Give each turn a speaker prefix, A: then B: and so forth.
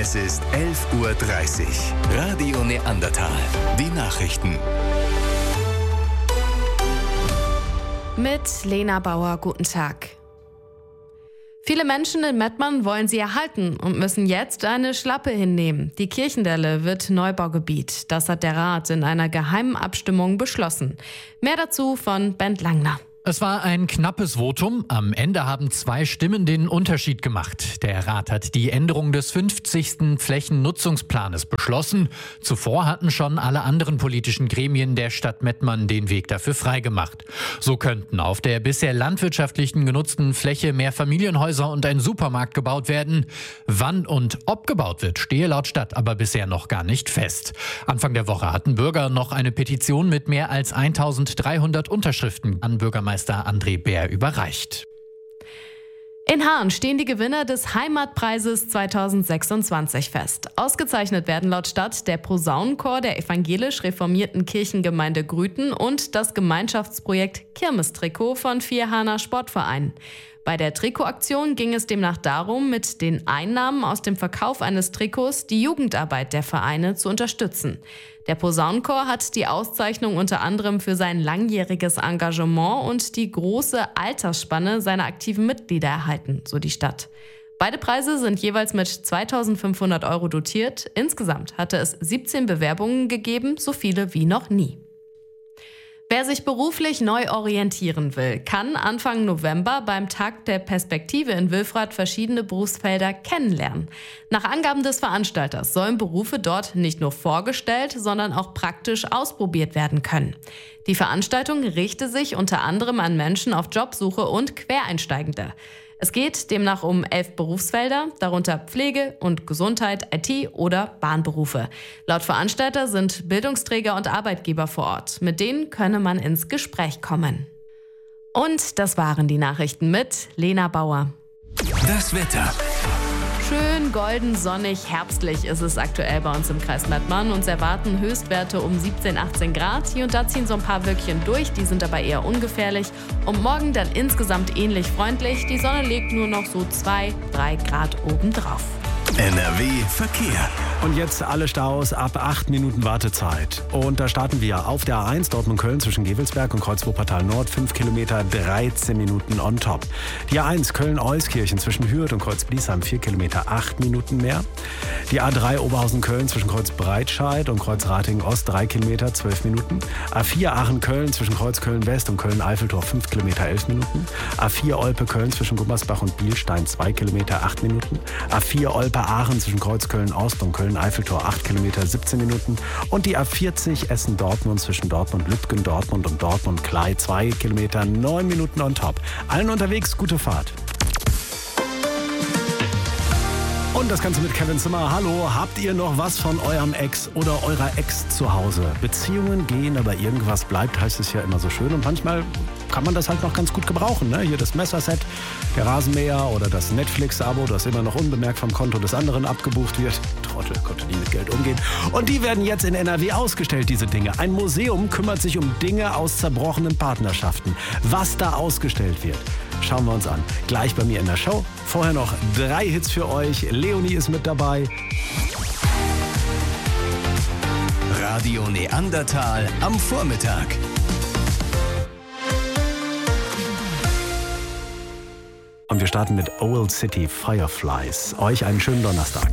A: Es ist 11:30 Uhr. Radio Neandertal. Die Nachrichten.
B: Mit Lena Bauer, guten Tag. Viele Menschen in Mettmann wollen sie erhalten und müssen jetzt eine Schlappe hinnehmen. Die Kirchendelle wird Neubaugebiet. Das hat der Rat in einer geheimen Abstimmung beschlossen. Mehr dazu von Bent Langner.
C: Es war ein knappes Votum. Am Ende haben 2 Stimmen den Unterschied gemacht. Der Rat hat die Änderung des 50. Flächennutzungsplanes beschlossen. Zuvor hatten schon alle anderen politischen Gremien der Stadt Mettmann den Weg dafür freigemacht. So könnten auf der bisher landwirtschaftlichen genutzten Fläche mehr Familienhäuser und ein Supermarkt gebaut werden. Wann und ob gebaut wird, stehe laut Stadt aber bisher noch gar nicht fest. Anfang der Woche hatten Bürger noch eine Petition mit mehr als 1300 Unterschriften an Bürgermeister André Bär überreicht.
B: In Haan stehen die Gewinner des Heimatpreises 2026 fest. Ausgezeichnet werden laut Stadt der Posaunenchor der evangelisch-reformierten Kirchengemeinde Grüten und das Gemeinschaftsprojekt Kirmestrikot von 4 Haaner Sportvereinen. Bei der Trikotaktion ging es demnach darum, mit den Einnahmen aus dem Verkauf eines Trikots die Jugendarbeit der Vereine zu unterstützen. Der Posaunenchor hat die Auszeichnung unter anderem für sein langjähriges Engagement und die große Altersspanne seiner aktiven Mitglieder erhalten, so die Stadt. Beide Preise sind jeweils mit 2.500 € dotiert. Insgesamt hatte es 17 Bewerbungen gegeben, so viele wie noch nie. Wer sich beruflich neu orientieren will, kann Anfang November beim Tag der Perspektive in Wilfrath verschiedene Berufsfelder kennenlernen. Nach Angaben des Veranstalters sollen Berufe dort nicht nur vorgestellt, sondern auch praktisch ausprobiert werden können. Die Veranstaltung richte sich unter anderem an Menschen auf Jobsuche und Quereinsteigende. Es geht demnach um 11 Berufsfelder, darunter Pflege und Gesundheit, IT oder Bahnberufe. Laut Veranstalter sind Bildungsträger und Arbeitgeber vor Ort. Mit denen könne man ins Gespräch kommen. Und das waren die Nachrichten mit Lena Bauer.
A: Das Wetter.
B: Schön golden, sonnig, herbstlich ist es aktuell bei uns im Kreis Mettmann. Uns erwarten Höchstwerte um 17, 18 Grad. Hier und da ziehen so ein paar Wölkchen durch, die sind aber eher ungefährlich. Und morgen dann insgesamt ähnlich freundlich. Die Sonne legt nur noch so 2, 3 Grad obendrauf.
A: NRW Verkehr.
D: Und jetzt alle Staus ab 8 Minuten Wartezeit. Und da starten wir auf der A1 Dortmund-Köln zwischen Gewelsberg und Kreuz-Wuppertal Nord. 5 Kilometer, 13 Minuten on top. Die A1 Köln-Euskirchen zwischen Hürth und Kreuz-Bliesheim 4 Kilometer, 8 Minuten mehr. Die A3 Oberhausen-Köln zwischen Kreuz-Breitscheid und Kreuz-Ratingen-Ost 3 Kilometer, 12 Minuten. A4 Aachen-Köln zwischen Kreuz-Köln-West und Köln-Eiffeltor 5 Kilometer, 11 Minuten. A4 Olpe-Köln zwischen Gummersbach und Bielstein 2 Kilometer, 8 Minuten. A4 Olpe-Aachen zwischen Kreuz-Köln-Ost und Köln-Eiffeltor 8 Kilometer, 17 Minuten. Und die A40 Essen-Dortmund zwischen Dortmund-Lütgen, Dortmund und Dortmund-Klei 2 Kilometer, 9 Minuten on top. Allen unterwegs, gute Fahrt. Und das Ganze mit Kevin Zimmer. Hallo, habt ihr noch was von eurem Ex oder eurer Ex zu Hause? Beziehungen gehen, aber irgendwas bleibt, heißt es ja immer so schön. Und manchmal kann man das halt noch ganz gut gebrauchen. Ne? Hier das Messerset, der Rasenmäher oder das Netflix-Abo, das immer noch unbemerkt vom Konto des anderen abgebucht wird. Trottel konnte nie mit Geld umgehen. Und die werden jetzt in NRW ausgestellt, diese Dinge. Ein Museum kümmert sich um Dinge aus zerbrochenen Partnerschaften. Was da ausgestellt wird, schauen wir uns an. Gleich bei mir in der Show. Vorher noch 3 Hits für euch. Leonie ist mit dabei.
A: Radio Neandertal am Vormittag.
D: Und wir starten mit Old City Fireflies. Euch einen schönen Donnerstag.